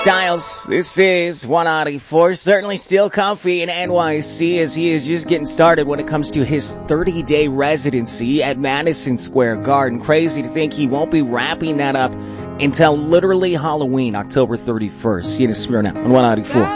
Styles, this is 184, certainly still comfy in NYC as he is just getting started when it comes to his 30-day residency at Madison Square Garden. Crazy to think he won't be wrapping that up until literally Halloween, October 31st. See you in a Smyrna on 184.